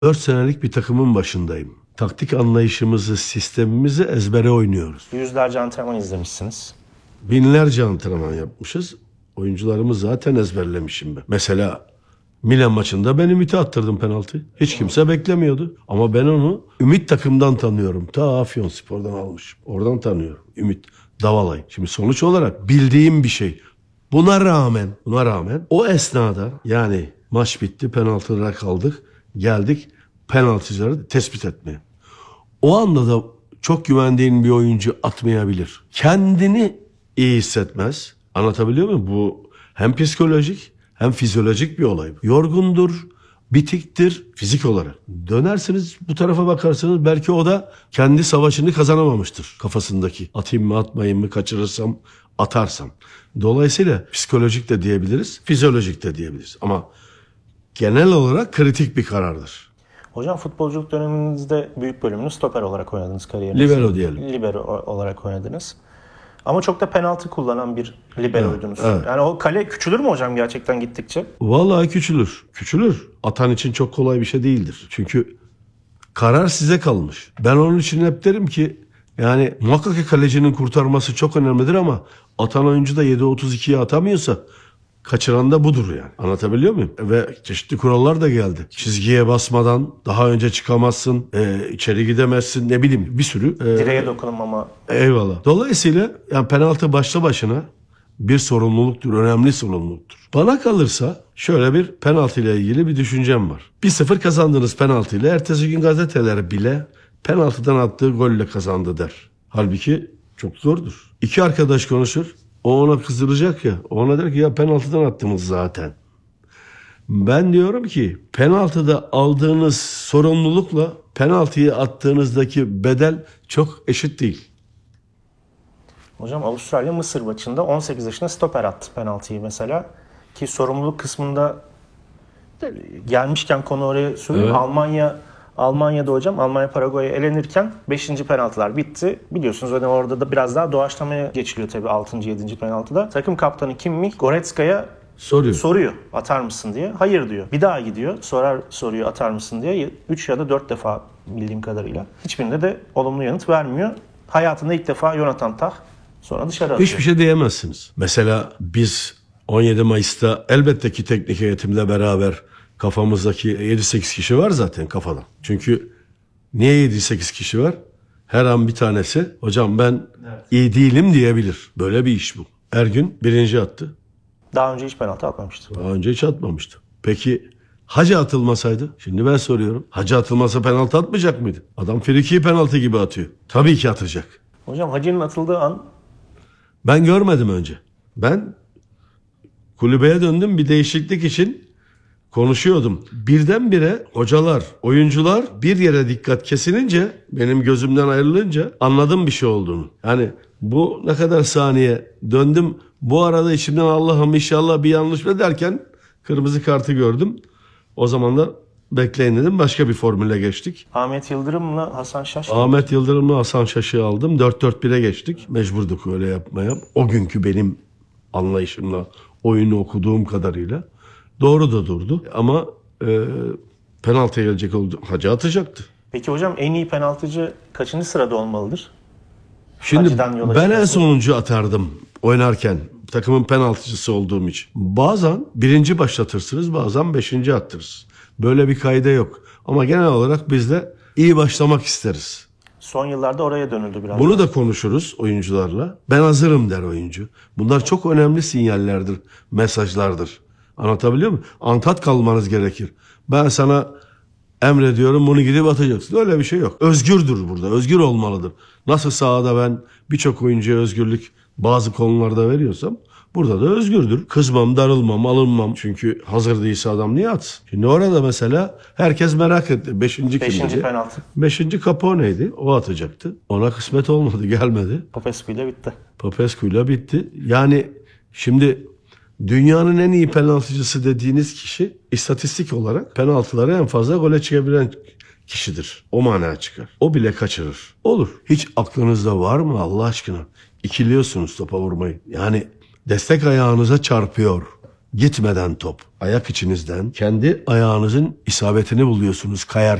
4 senelik bir takımın başındayım. Taktik anlayışımızı, sistemimizi ezbere oynuyoruz. Yüzlerce antrenman izlemişsiniz. Binlerce antrenman yapmışız. Oyuncularımı zaten ezberlemişim ben. Mesela Milan maçında ben Ümit'e attırdım penaltı. Hiç kimse beklemiyordu. Ama ben onu Ümit takımdan tanıyorum. Ta Afyonspor'dan almışım. Oradan tanıyorum. Ümit Davalay. Şimdi sonuç olarak bildiğim bir şey. Buna rağmen o esnada yani maç bitti, penaltılara kaldık. Geldik penaltıcıları tespit etmeye. O anda da çok güvendiğin bir oyuncu atmayabilir. Kendini iyi hissetmez. Anlatabiliyor muyum? Bu hem psikolojik hem fizyolojik bir olay. Yorgundur, bitiktir fizik olarak. Dönersiniz bu tarafa bakarsanız belki o da kendi savaşını kazanamamıştır kafasındaki. Atayım mı atmayayım mı, kaçırırsam atarsam. Dolayısıyla psikolojik de diyebiliriz, fizyolojik de diyebiliriz. Ama genel olarak kritik bir karardır. Hocam futbolculuk döneminizde büyük bölümünü stoper olarak oynadınız kariyerinizde. Libero diyelim. Libero olarak oynadınız. Ama çok da penaltı kullanan bir liberoydunuz. Evet. Yani o kale küçülür mü hocam gerçekten gittikçe? Vallahi küçülür. Küçülür. Atan için çok kolay bir şey değildir. Çünkü karar size kalmış. Ben onun için hep derim ki yani muhakkak ki kalecinin kurtarması çok önemlidir ama atan oyuncu da 7.32'ye atamıyorsa kaçıran da budur yani. Anlatabiliyor muyum? Ve çeşitli kurallar da geldi. Çizgiye basmadan daha önce çıkamazsın, içeri gidemezsin, ne bileyim bir sürü. Direğe dokunmama. Eyvallah. Dolayısıyla yani penaltı başlı başına bir sorumluluktur, önemli sorumluluktur. Bana kalırsa şöyle bir penaltı ile ilgili bir düşüncem var. 1-0 kazandınız penaltıyla, ertesi gün gazeteler bile penaltıdan attığı golle kazandı der. Halbuki çok zordur. İki arkadaş konuşur, o ona kızdıracak ya, ona der ki ya penaltıdan attınız zaten. Ben diyorum ki penaltıda aldığınız sorumlulukla penaltıyı attığınızdaki bedel çok eşit değil. Hocam Avustralya-Mısır maçında 18 yaşında stoper attı penaltıyı mesela. Ki sorumluluk kısmında gelmişken konu oraya söyleyeyim. Evet. Almanya'da hocam Almanya-Paraguay'a elenirken 5. penaltılar bitti. Biliyorsunuz orada da biraz daha doğaçlamaya geçiliyor tabii 6. 7. penaltıda. Takım kaptanı Kimmich Goretzka'ya soruyor atar mısın diye. Hayır diyor. Bir daha gidiyor. Soruyor atar mısın diye. 3 ya da 4 defa bildiğim kadarıyla. Hiçbirinde de olumlu yanıt vermiyor. Hayatında ilk defa Jonathan Tah sonra dışarı atıyor. Hiçbir şey diyemezsiniz. Mesela biz 17 Mayıs'ta elbette ki teknik heyetimle beraber kafamızdaki 7-8 kişi var zaten kafadan. Çünkü niye 7-8 kişi var? Her an bir tanesi hocam ben iyi değilim diyebilir. Böyle bir iş bu. Ergün birinci attı. Daha önce hiç penaltı atmamıştı. Daha önce hiç atmamıştı. Peki Hacı atılmasaydı? Şimdi ben soruyorum. Hacı atılmasa penaltı atmayacak mıydı? Adam frikiyi penaltı gibi atıyor. Tabii ki atacak. Hocam Hacı'nın atıldığı an Ben görmedim önce. Ben kulübeye döndüm bir değişiklik için konuşuyordum. Birdenbire hocalar, oyuncular bir yere dikkat kesilince, benim gözümden ayrılınca anladım bir şey olduğunu. Yani bu ne kadar saniye döndüm. Bu arada içimden Allah'ım inşallah bir yanlış mı derken kırmızı kartı gördüm. O zaman da bekleyin dedim. Başka bir formüle geçtik. Ahmet Yıldırım'la Hasan Şaş. Ahmet Yıldırım'la Hasan Şaş'ı aldım. 4-4-1'e geçtik. Mecburduk öyle yapmaya. O günkü benim anlayışımla, oyunu okuduğum kadarıyla. Doğru da durdu. Ama penaltıya gelecek oldu. Hacı atacaktı. Peki hocam en iyi penaltıcı kaçıncı sırada olmalıdır? Şimdi Hacı'dan yola ben en çıkarsın. sonuncu atardım oynarken. Takımın penaltıcısı olduğum için. Bazen birinci başlatırsınız, bazen 5. attırırsınız. Böyle bir kaide yok. Ama genel olarak biz de iyi başlamak isteriz. Son yıllarda oraya dönüldü biraz. Bunu da konuşuruz oyuncularla. Ben hazırım der oyuncu. Bunlar çok önemli sinyallerdir, mesajlardır. Anlatabiliyor muyum? Antat kalmanız gerekir. Ben sana emrediyorum bunu gidip atacaksın. Öyle bir şey yok. Özgürdür burada. Özgür olmalıdır. Nasıl sahada ben birçok oyuncuya özgürlük bazı konularda veriyorsam burada da özgürdür. Kızmam, darılmam, alınmam. Çünkü hazır değilse adam niye atsın? Şimdi orada mesela herkes merak etti. 5. kimdi? 5. penaltı. 5. Capone'ydi. O atacaktı. Ona kısmet olmadı. Gelmedi. Popescu ile bitti. Popescu'yla bitti. Yani şimdi dünyanın en iyi penaltıcısı dediğiniz kişi istatistik olarak penaltıları en fazla gole çıkabilen kişidir. O manaya çıkar. O bile kaçırır. Olur. Hiç aklınızda var mı Allah aşkına? İkiliyorsunuz topa vurmayı. Yani destek ayağınıza çarpıyor. gitmeden top ayak içinizden kendi ayağınızın isabetini buluyorsunuz kayar.